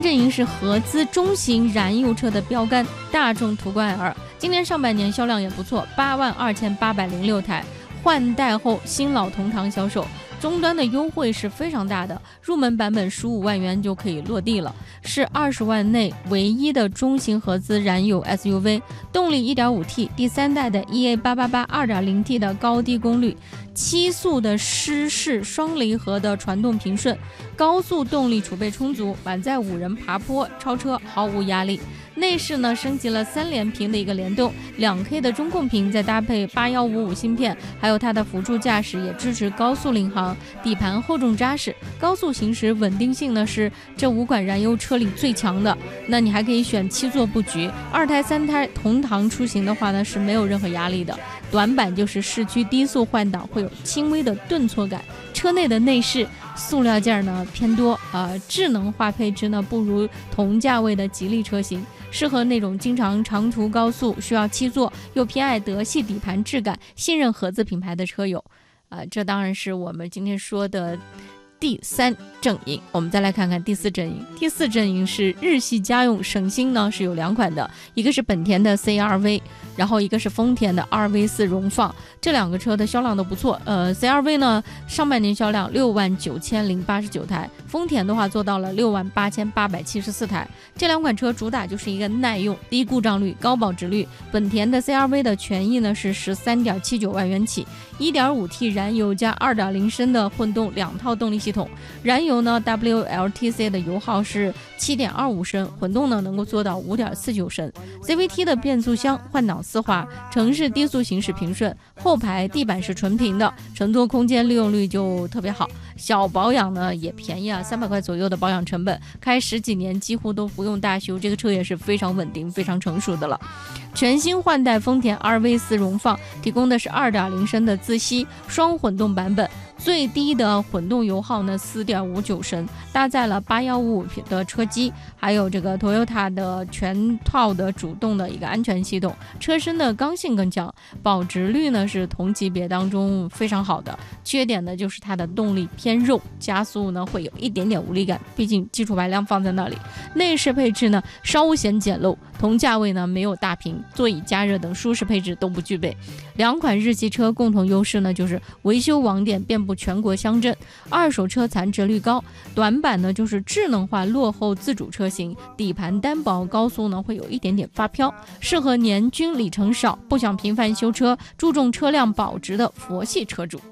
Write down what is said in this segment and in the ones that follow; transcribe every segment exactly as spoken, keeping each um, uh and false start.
阵营是合资中型燃油车的标杆大众途观 L， 今年上半年销量也不错，八万二千八百零六台，换代后新老同堂销售，终端的优惠是非常大的，入门版本十五万元就可以落地了，是二十万内唯一的中型合资燃油 S U V， 动力 一点五 T， 第三代的 E A 八八八 二点零 T 的高低功率，七速的湿式双离合的传动平顺，高速动力储备充足，满载五人爬坡超车毫无压力。内饰呢升级了三连屏的一个联动 两 K 的中控屏，再搭配八一五五芯片，还有它的辅助驾驶也支持高速领航，底盘厚重扎实，高速行驶稳定性呢是这五款燃油车里最强的。那你还可以选七座布局，二胎三胎同堂出行的话呢是没有任何压力的。短板就是市区低速换挡会有轻微的顿挫感，车内的内饰塑料件呢偏多，呃，智能化配置呢不如同价位的吉利车型，适合那种经常长途高速需要七座又偏爱德系底盘质感、信任合资品牌的车友。呃，这当然是我们今天说的第三阵营。我们再来看看第四阵营。第四阵营是日系家用省心呢是有两款的，一个是本田的 C R V， 然后一个是丰田的 R V 四 荣放，这两个车的销量都不错。呃 C R V 呢上半年销量六万九千零八十九台，丰田的话做到了六万八千八百七十四台。这两款车主打就是一个耐用、低故障率、高保值率。本田的 C R V 的权益呢是 十三点七九万元起， 一点五 T 燃油加 二点零 升的混动两套动力系统，燃油呢 W L T C 的油耗是 七点二五 升，混动呢能够做到 五点四九 升。 C V T 的变速箱换挡丝滑，城市低速行驶平顺，后排地板是纯平的，乘坐空间利用率就特别好，小保养呢也便宜啊，三百块左右的保养成本，开十几年几乎都不用大修，这个车也是非常稳定非常成熟的了。全新换代丰田 R V 四 荣放提供的是 二点零 升的自吸双混动版本，最低的混动油耗呢 四点五九 升，搭载了八一五五的车机，还有这个 Toyota 的全套的主动的一个安全系统，车身的刚性更强，保值率呢是同级别当中非常好的。缺点呢就是它的动力偏肉，加速呢会有一点点无力感，毕竟基础排量放在那里。内饰配置呢稍显简陋，同价位呢没有大屏、座椅加热等舒适配置都不具备。两款日系车共同优势呢就是维修网点遍布全国乡镇，二手车残值率高。短板呢就是智能化落后自主车型，底盘单薄，高速呢会有一点点发飘，适合年均里程少、不想频繁修车、注重车辆保值的佛系车主。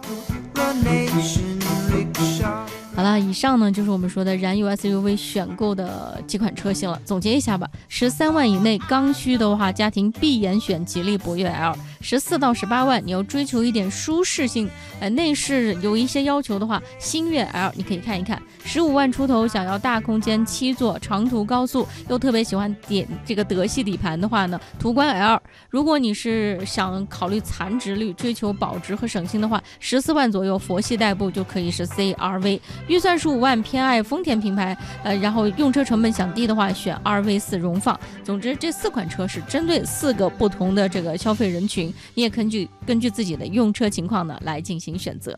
好了，以上呢就是我们说的燃油 S U V 选购的几款车型了。总结一下吧，十三万以内刚需的话，家庭必严选吉利博越 L。十四到十八万，你要追求一点舒适性，呃，内饰有一些要求的话，星越 L 你可以看一看。十五万出头，想要大空间七座、长途高速，又特别喜欢点这个德系底盘的话呢，途观 L。如果你是想考虑残值率、追求保值和省心的话，十四万左右佛系代步就可以是 C R V。预算十五万，偏爱丰田品牌，呃，然后用车成本想低的话，选 R V 四 荣放。总之，这四款车是针对四个不同的这个消费人群，你也根据根据自己的用车情况呢来进行选择。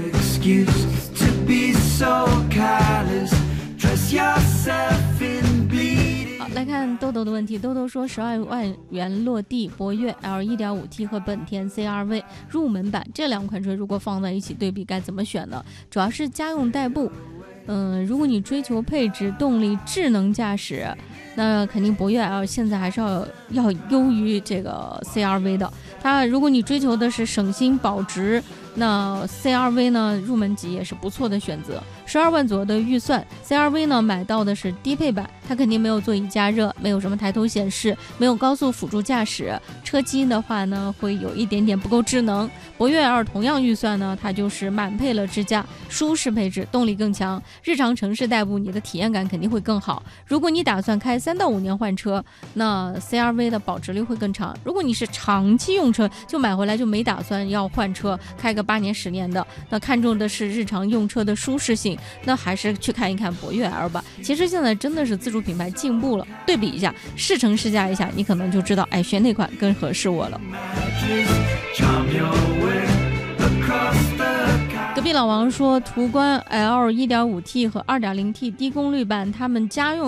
好，来看豆豆的问题。豆豆说十二万元落地，博越 L 一点五 T 和本田 C R V 入门版，这两款车如果放在一起对比该怎么选呢？主要是家用代步，嗯，如果你追求配置、动力、智能驾驶，那肯定博越 L 现在还是要要优于这个 C R V 的。它如果你追求的是省心保值，那 C R V 呢入门级也是不错的选择。十二万左右的预算， C R V 呢买到的是低配版，它肯定没有座椅加热，没有什么抬头显示，没有高速辅助驾驶，车机的话呢会有一点点不够智能。博越 L 同样预算呢，它就是满配了支架，舒适配置，动力更强，日常城市代步你的体验感肯定会更好。如果你打算开三到五年换车，那 C R V 的保值率会更长。如果你是长期用车，就买回来就没打算要换车，开个八年十年的，那看重的是日常用车的舒适性，那还是去看一看博越 L 吧。其实现在真的是自主品牌进步了，对比一下，试乘试驾一下，你可能就知道，哎，选哪款更合适我了。隔壁币老王说，途观 L 一点五 T 和 二点零 T 低功率版，他们家用